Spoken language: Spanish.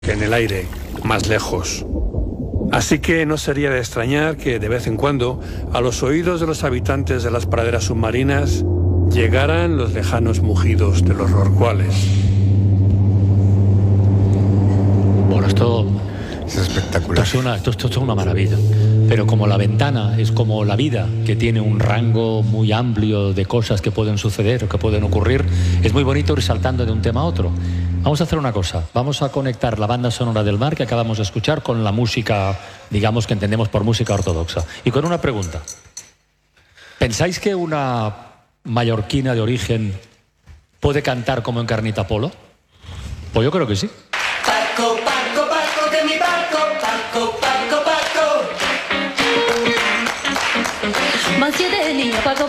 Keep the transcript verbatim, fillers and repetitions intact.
que en el aire, más lejos. Así que no sería de extrañar que de vez en cuando a los oídos de los habitantes de las praderas submarinas llegaran los lejanos mugidos de los rorcuales. Bueno, esto es espectacular. Esto es, una, esto, esto es una maravilla. Pero como la ventana es como la vida, que tiene un rango muy amplio de cosas que pueden suceder o que pueden ocurrir, es muy bonito ir saltando de un tema a otro. Vamos a hacer una cosa, vamos a conectar la banda sonora del mar que acabamos de escuchar con la música, digamos, que entendemos por música ortodoxa. Y con una pregunta. ¿Pensáis que una mallorquina de origen puede cantar como en Carnita Polo? Pues yo creo que sí. Paco, Paco, Paco, que mi Paco, Paco, Paco, Paco. Más de niño, Paco,